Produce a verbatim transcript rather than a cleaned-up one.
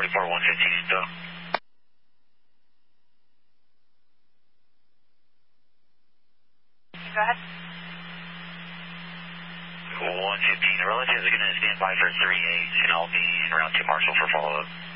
report one fifteen info. Go ahead. one fifteen, the relatives are going to stand by for three eight, and I'll be around to Marshall for follow-up.